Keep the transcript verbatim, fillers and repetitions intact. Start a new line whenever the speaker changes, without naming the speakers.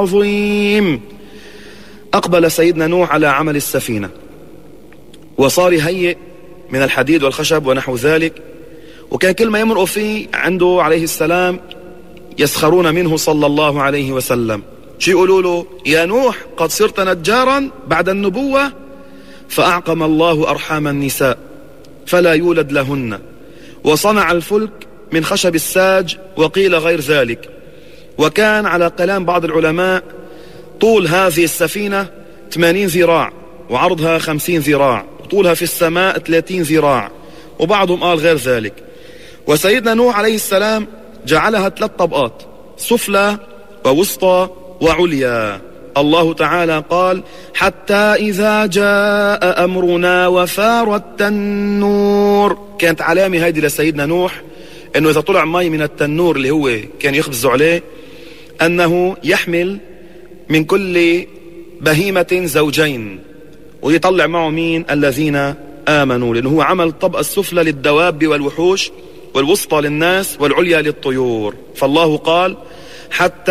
عظيم. أقبل سيدنا نوح على عمل السفينة، وصار يهيئ من الحديد والخشب ونحو ذلك، وكان كل ما يمرق فيه عنده عليه السلام يسخرون منه صلى الله عليه وسلم. شي يقولوا له: يا نوح قد صرت نجارا بعد النبوة؟ فأعقم الله أرحام النساء فلا يولد لهن، وصنع الفلك من خشب الساج وقيل غير ذلك. وكان على كلام بعض العلماء طول هذه السفينة ثمانين ذراع، وعرضها خمسين ذراع، وطولها في السماء ثلاثين ذراع، وبعضهم قال غير ذلك. وسيدنا نوح عليه السلام جعلها ثلاث طبقات: سفلى ووسطى وعليا. الله تعالى قال: حتى إذا جاء أمرنا وفارت النور. كانت علامة هيدي لسيدنا نوح أنه إذا طلع مي من التنور اللي هو كان يخبزوا عليه أنه يحمل من كل بهيمة زوجين، ويطلع معه مين؟ الذين آمنوا، لأنه هو عمل الطبقة السفلى للدواب والوحوش، والوسطى للناس، والعليا للطيور. فالله قال: حتى